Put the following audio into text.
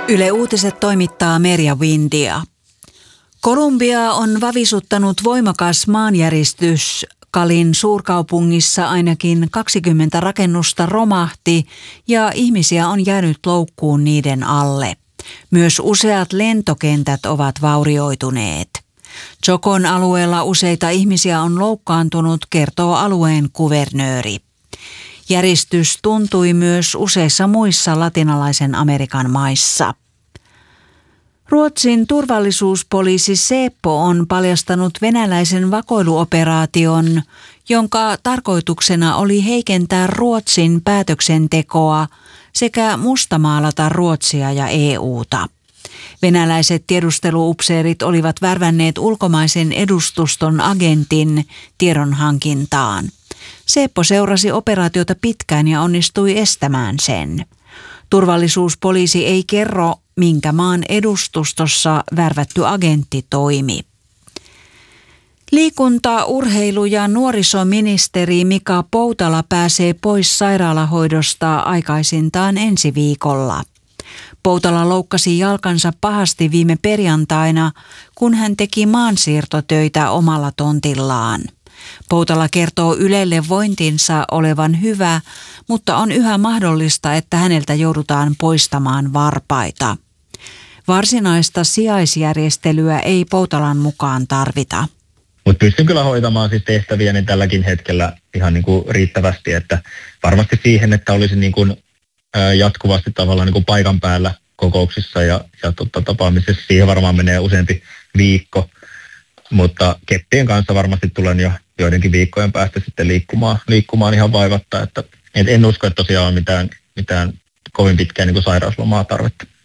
Yle Uutiset toimittaa Merja Windia. Kolumbia on vavisuttanut voimakas maanjäristys. Calin suurkaupungissa ainakin 20 rakennusta romahti ja ihmisiä on jäänyt loukkuun niiden alle. Myös useat lentokentät ovat vaurioituneet. Chocón alueella useita ihmisiä on loukkaantunut, kertoo alueen kuvernööri. Järistys tuntui myös useissa muissa latinalaisen Amerikan maissa. Ruotsin turvallisuuspoliisi Säpo on paljastanut venäläisen vakoiluoperaation, jonka tarkoituksena oli heikentää Ruotsin päätöksentekoa sekä mustamaalata Ruotsia ja EUta. Venäläiset tiedusteluupseerit olivat värvänneet ulkomaisen edustuston agentin tiedonhankintaan. Säpo seurasi operaatiota pitkään ja onnistui estämään sen. Turvallisuuspoliisi ei kerro, minkä maan edustustossa värvätty agentti toimi. Liikunta-, urheilu- ja nuorisoministeri Mika Poutala pääsee pois sairaalahoidosta aikaisintaan ensi viikolla. Poutala loukkasi jalkansa pahasti viime perjantaina, kun hän teki maansiirtotöitä omalla tontillaan. Poutala kertoo Ylelle vointinsa olevan hyvä, mutta on yhä mahdollista, että häneltä joudutaan poistamaan varpaita. Varsinaista sijaisjärjestelyä ei Poutalan mukaan tarvita. Mutta pystyn kyllä hoitamaan siis tehtäviä niin tälläkin hetkellä ihan niin kuin riittävästi, että varmasti siihen, että olisi niin kuin jatkuvasti tavallaan niin kuin paikan päällä kokouksissa ja tapaamisessa, siihen varmaan menee useampi viikko, mutta keppien kanssa varmasti tulen jo joidenkin viikkojen päästä sitten liikkumaan ihan vaivatta, että en usko, että tosiaan on mitään kovin pitkään niin kuin sairauslomaa tarvetta.